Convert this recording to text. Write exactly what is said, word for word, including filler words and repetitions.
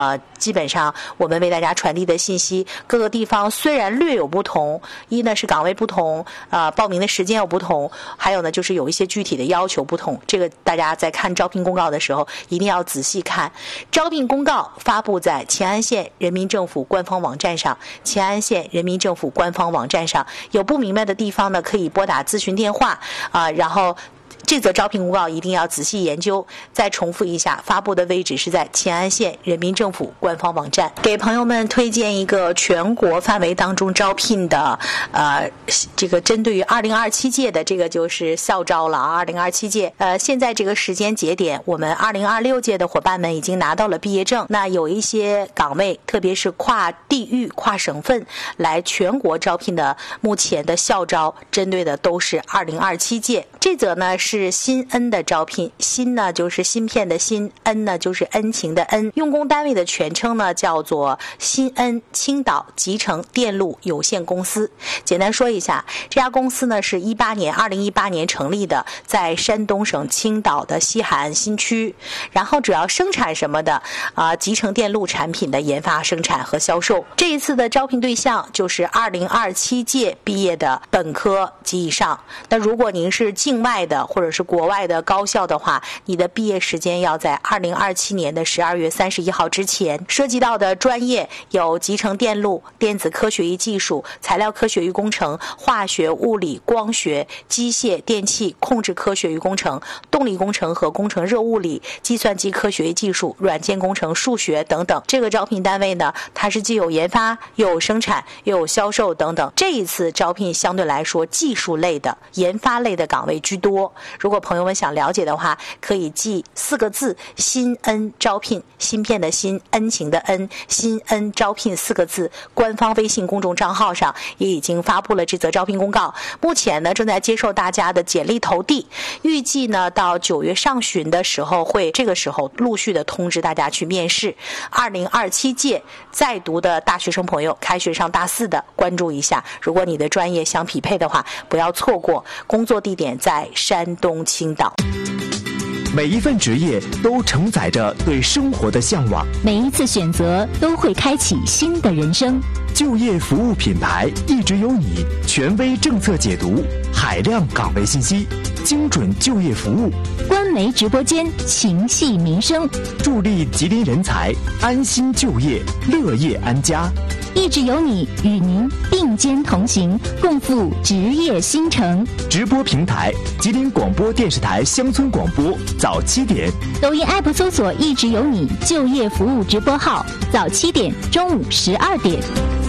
呃，基本上我们为大家传递的信息，各个地方虽然略有不同，一呢是岗位不同，呃，报名的时间有不同，还有呢就是有一些具体的要求不同。这个大家在看招聘公告的时候一定要仔细看。招聘公告发布在乾安县人民政府官方网站上，乾安县人民政府官方网站上有不明白的地方呢，可以拨打咨询电话啊、呃，然后。这则招聘公告一定要仔细研究。再重复一下，发布的位置是在乾安县人民政府官方网站。给朋友们推荐一个全国范围当中招聘的，呃，这个针对于二零二七届的这个就是校招了啊。二零二七届，呃，现在这个时间节点，我们二零二六届的伙伴们已经拿到了毕业证。那有一些岗位，特别是跨地域、跨省份来全国招聘的，目前的校招针对的都是二零二七届。这则呢是新恩的招聘，新呢就是芯片的新，恩呢就是恩情的恩。用工单位的全称呢叫做新恩青岛集成电路有限公司。简单说一下，这家公司呢是一八年二零一八年成立的，在山东省青岛的西海岸新区，然后主要生产什么的啊、呃，集成电路产品的研发、生产和销售。这一次的招聘对象就是二零二七届毕业的本科及以上。那如果您是境外的或者是国外的高校的话，你的毕业时间要在二零二七年的十二月三十一号之前。涉及到的专业有集成电路、电子科学与技术、材料科学与工程、化学、物理、光学、机械、电气、控制科学与工程、动力工程和工程热物理、计算机科学与技术、软件工程、数学等等。这个招聘单位呢，它是既有研发又有生产又有销售等等。这一次招聘相对来说技术类的、研发类的岗位居多。如果朋友们想了解的话，可以记四个字：新恩招聘，芯片的芯，恩情的恩，新恩招聘四个字。官方微信公众账号上也已经发布了这则招聘公告，目前呢正在接受大家的简历投递，预计呢到九月上旬的时候会这个时候陆续的通知大家去面试。二零二七届在读的大学生朋友，开学上大四的关注一下，如果你的专业相匹配的话，不要错过。工作地点在山东青岛。 每一份职业都承载着对生活的向往， 每一次选择都会开启新的人生。 就业服务品牌一直有你，权威政策解读，海量岗位信息，精准就业服务， 官媒直播间情系民生， 助力吉林人才安心就业，乐业安家。 一直有你，与您并肩同行，共赴职业新城。 直播平台吉林广播电视台乡村广播，早七点。 抖音 app 搜索一直有你就业服务直播号，早七点，中午十二点。